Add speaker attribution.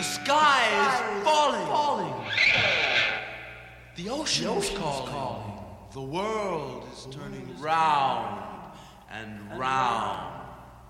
Speaker 1: The sky is falling. The ocean is calling. The world is turning round and round.